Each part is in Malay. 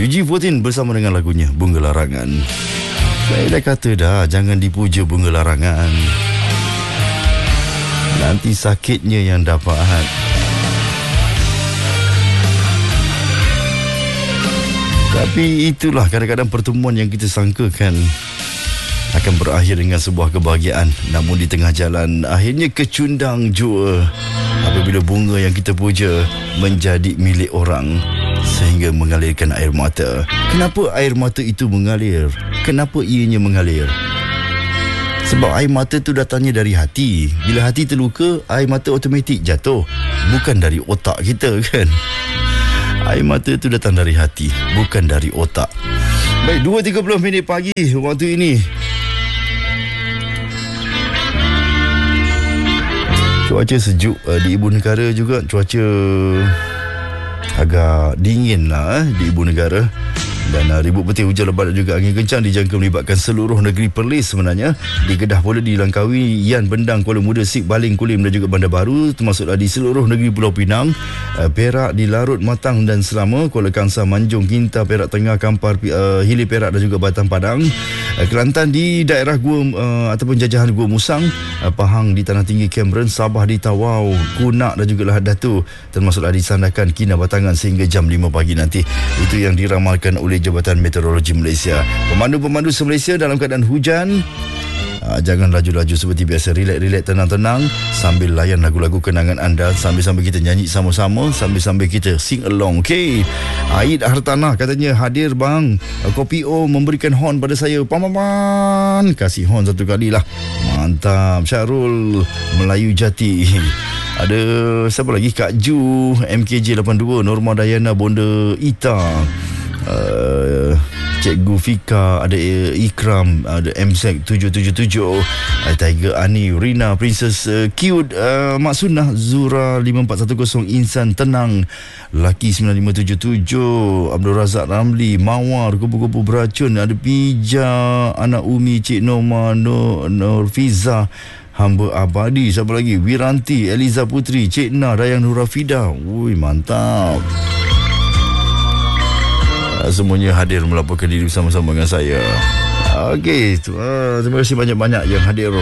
UG14 bersama dengan lagunya Bunga Larangan. Saya dah kata dah, jangan dipuja bunga larangan, nanti sakitnya yang dapat. Tapi itulah kadang-kadang pertemuan yang kita sangkakan akan berakhir dengan sebuah kebahagiaan, namun di tengah jalan akhirnya kecundang jua apabila bunga yang kita puja menjadi milik orang sehingga mengalirkan air mata. Kenapa air mata itu mengalir? Kenapa ianya mengalir? Sebab air mata tu datangnya dari hati. Bila hati terluka, air mata automatik jatuh, bukan dari otak kita kan. Air mata tu datang dari hati, bukan dari otak. Baik, 2.30 pagi waktu ini. Cuaca sejuk di ibu negara juga. Cuaca agak dingin lah di ibu negara. Dan ribut petir hujan lebat dan juga angin kencang dijangka melibatkan seluruh negeri Perlis sebenarnya. Di Kedah pula, di Langkawi, Yan, Bendang, Kuala Muda, Sik, Baling, Kulim dan juga Bandar Baru, termasuklah di seluruh negeri Pulau Pinang, Perak, di Larut, Matang dan Selama, Kuala Kangsar, Manjung, Kinta, Perak Tengah, Kampar, Hilir Perak dan juga Batang Padang, Kelantan di daerah Gua ataupun jajahan Gua Musang, Pahang di Tanah Tinggi Cameron, Sabah di Tawau, Kunak dan juga Lahad Datu, termasuklah di Sandakan, Kina, Batangan sehingga jam 5 pagi nanti. Itu yang diramalkan oleh Jabatan Meteorologi Malaysia. Pemandu-pemandu se-Malaysia dalam keadaan hujan, jangan laju-laju seperti biasa. Relax, tenang-tenang sambil layan lagu-lagu kenangan anda, sambil-sambil kita nyanyi sama-sama, sambil-sambil kita sing along. Okay, Aid Hartanah katanya hadir bang. Kopi O memberikan horn pada saya. Paman, kasih horn satu kali lah. Mantap. Syarul Melayu Jati. Ada siapa lagi? Kak Ju, MKJ 82, Norma Dayana, Bonda Ita, Cikgu Fika, ada Ikram, ada MSEC 777, Tiger Ani, Rina, Princess Cute, Mak Sunnah, Zura 5410, Insan Tenang, Laki 9577, Abdul Razak Ramli, Mawar, Kupu-Kupu Beracun, ada Pija, Anak Umi, Cik Noma, Nur Fiza, Hamba Abadi, siapa lagi? Wiranti, Eliza Putri, Cik Na, Dayang Nurafida. Ui, mantap. Semuanya hadir melaporkan diri bersama-sama dengan saya. Okey, terima kasih banyak-banyak yang hadir.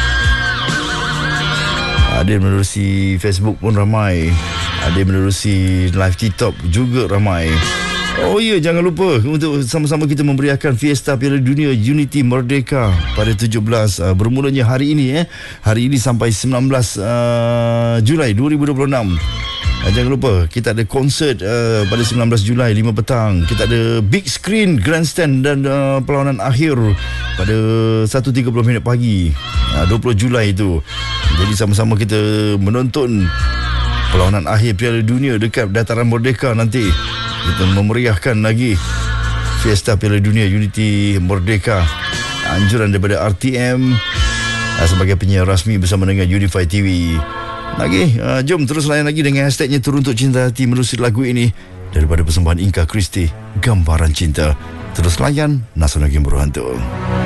Hadir menerusi Facebook pun ramai. Hadir menerusi live TikTok juga ramai. Oh ya, jangan lupa untuk sama-sama kita memberiakan Fiesta Piala Dunia Unity Merdeka pada 17 bermulanya hari ini Hari ini sampai 19 Julai 2026. Jangan lupa kita ada konsert pada 19 Julai 5 petang. Kita ada big screen grandstand dan perlawanan akhir pada 1.30 pagi 20 Julai itu. Jadi sama-sama kita menonton perlawanan akhir Piala Dunia dekat Dataran Merdeka nanti. Kita memeriahkan lagi Fiesta Piala Dunia Unity Merdeka. Anjuran daripada RTM sebagai penyiar rasmi bersama dengan Unify TV. Lagi, jom terus layan lagi dengan hashtagnya Teruntuk Cinta Hati menerusi lagu ini daripada persembahan Inka Christie, Gambaran Cinta. Terus layan Nasional Game Berhantu.